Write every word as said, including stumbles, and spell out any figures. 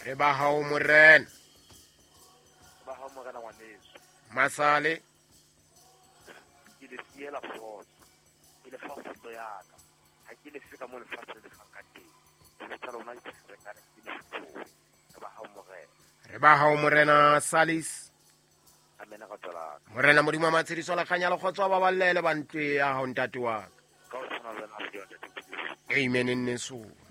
re ba hao morena ba ha morena ngwaneso masale ke le fiela foso ke le fa foto ya ka ha ke le fika mo le fa le fang ka teng ke tla rona ke se ka ke le fitho ba ha morena re ba hao morena Salis amena ka tola morena modimo matshidiso la khanya le khotso ba ballele bantwe ya hao ntate wa ka o tsana le na le yona amen in nesu